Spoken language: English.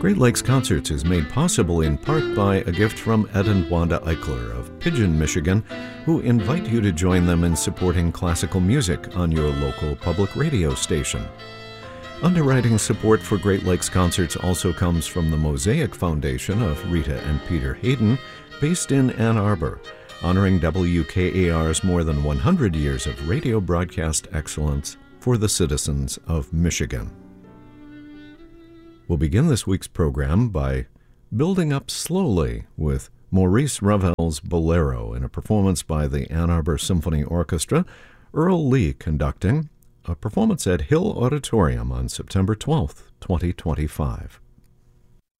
Great Lakes Concerts is made possible in part by a gift from Ed and Wanda Eichler of Pigeon, Michigan, who invite you to join them in supporting classical music on your local public radio station. Underwriting support for Great Lakes Concerts also comes from the Mosaic Foundation of Rita and Peter Hayden, based in Ann Arbor, honoring WKAR's more than 100 years of radio broadcast excellence for the citizens of Michigan. We'll begin this week's program by building up slowly with Maurice Ravel's Bolero in a performance by the Ann Arbor Symphony Orchestra, Earl Lee conducting, a performance at Hill Auditorium on September 12th, 2025.